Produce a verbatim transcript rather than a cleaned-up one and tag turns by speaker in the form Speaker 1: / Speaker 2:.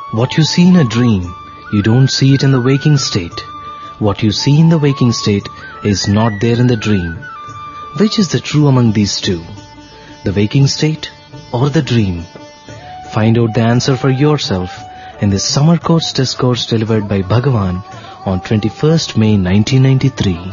Speaker 1: What you see in a dream, you don't see it in the waking state. What you see in the waking state is not there in the dream. Which is the true among these two? The waking state or the dream? Find out the answer for yourself in this summer course discourse delivered by Bhagavan on twenty-first May nineteen ninety-three.